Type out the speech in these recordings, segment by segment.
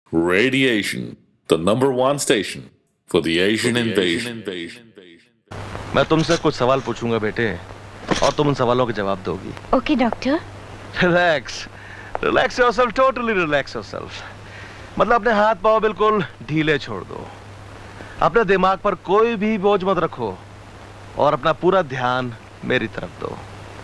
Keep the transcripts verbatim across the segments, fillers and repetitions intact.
Radiation, the number one station for the Asian invasion. मैं तुमसे कुछ सवाल पूछूंगा बेटे और तुम उन सवालों के जवाब दोगी. Okay doctor. Relax, relax yourself, totally relax yourself. मतलब अपने हाथ पाँव बिल्कुल ढीले छोड़ दो. अपने दिमाग पर कोई भी बोझ मत रखो और अपना पूरा ध्यान मेरी तरफ दो.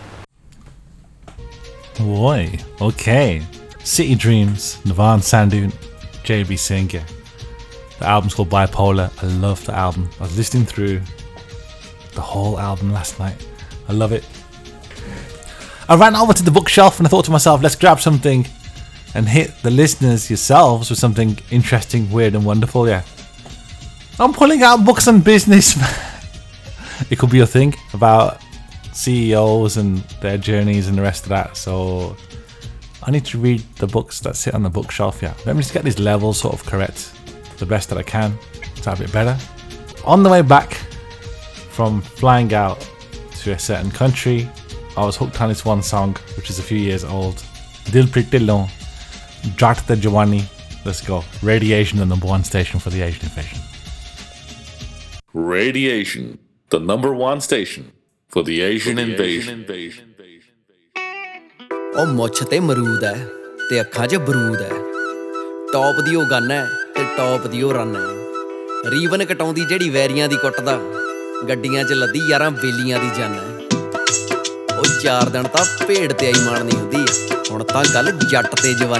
Boy, okay. City Dreams, Navan Sandhu, J B Singh. Yeah. The album's called Bipolar. I love the album. I was listening through the whole album last night. I love it. I ran over to the bookshelf and I thought to myself, let's grab something and hit the listeners yourselves with something interesting, weird and wonderful. Yeah. I'm pulling out books on business. It could be a thing about C E Os and their journeys and the rest of that. So I need to read the books that sit on the bookshelf. Yeah. Let me just get these levels sort of correct the best that I can. It's a bit better. On the way back from flying out to a certain country, I was hooked on this one song, which is a few years old. Dil Priti Lo, Jat the Jawani. Let's go. Radiation, the number one station for the Asian invasion. Radiation, the number one station for the Asian invasion. ਉਹ ਮੁੱਛ ਤੇ ਮਰੂਦ ਹੈ ਤੇ ਅੱਖਾਂ 'ਚ ਬਰੂਦ ਹੈ. Top ਦੀ ਉਹ gun ਹੈ ਤੇ ਟੌਪ ਦੀ ਉਹ ਰਨ ਹੈ. ਰੀਵਨ ਕਟਾਉਂਦੀ ਜਿਹੜੀ ਵੈਰੀਆਂ ਦੀ ਕੁੱਟਦਾ, ਗੱਡੀਆਂ 'ਚ ਲੱਦੀ ਯਾਰਾਂ ਬੇਲੀਆਂ ਦੀ ਜਨ ਹੈ. ਉਹ ਚਾਰ ਦਿਨ ਤਾਂ ਭੇਡ ਤੇ ਆਈ ਮਾਰਨੀ ਹੁੰਦੀ, ਹੁਣ ਤਾਂ ਗੱਲ ਜੱਟ ਤੇ ਜਵਾਨੀ